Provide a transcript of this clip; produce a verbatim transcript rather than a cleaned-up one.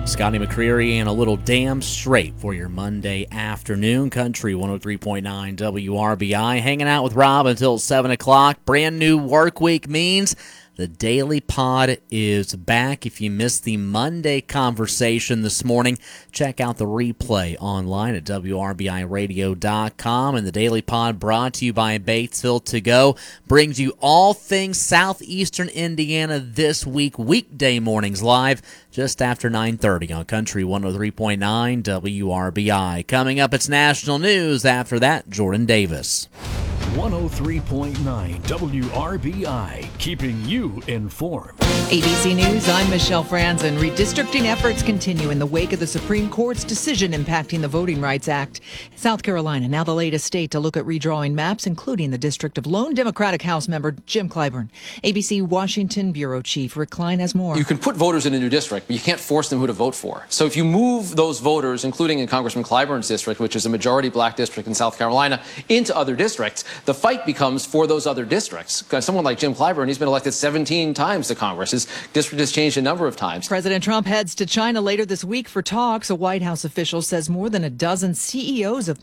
Scotty McCreery and a little damn straight for your Monday afternoon. Country one oh three point nine W R B I. Hanging out with Rob until seven o'clock. Brand new work week means the Daily Pod is back. If you missed the Monday conversation this morning, check out the replay online at W R B I radio dot com. And the Daily Pod, brought to you by Batesville To Go, brings you all things Southeastern Indiana this week, weekday mornings live just after nine thirty on Country one oh three point nine W R B I. Coming up, it's national news. After that, Jordan Davis. one oh three point nine W R B I, keeping you informed. A B C News, I'm Michelle Franzen. Redistricting efforts continue in the wake of the Supreme Court's decision impacting the Voting Rights Act. South Carolina, now the latest state to look at redrawing maps, including the district of lone Democratic House member Jim Clyburn. A B C Washington Bureau Chief Rick Klein has more. You can put voters in a new district, but you can't force them who to vote for. So if you move those voters, including in Congressman Clyburn's district, which is a majority black district in South Carolina, into other districts, the fight becomes for those other districts. Someone like Jim Clyburn, he's been elected seventeen times to Congress. His district has changed a number of times. President Trump heads to China later this week for talks. A White House official says more than a dozen C E Os of